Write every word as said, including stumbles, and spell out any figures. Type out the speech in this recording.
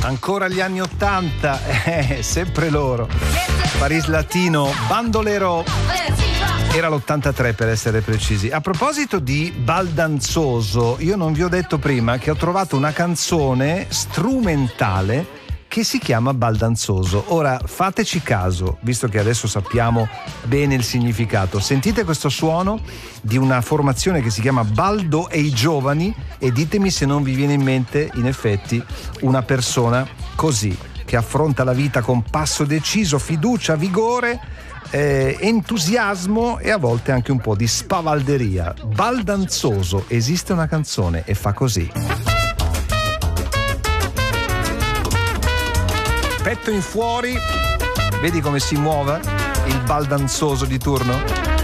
Ancora gli anni ottanta, eh, sempre loro. Paris Latino, Bandolero. Era l'ottantatré per essere precisi. A proposito di baldanzoso, io non vi ho detto prima che ho trovato una canzone strumentale che si chiama Baldanzoso. Ora fateci caso, visto che adesso sappiamo bene il significato. Sentite questo suono di una formazione che si chiama Baldo e i Giovani e ditemi se non vi viene in mente in effetti una persona così, che affronta la vita con passo deciso, fiducia, vigore, eh, entusiasmo e a volte anche un po' di spavalderia. Baldanzoso, esiste una canzone e fa così. Petto in fuori, vedi come si muove il baldanzoso di turno?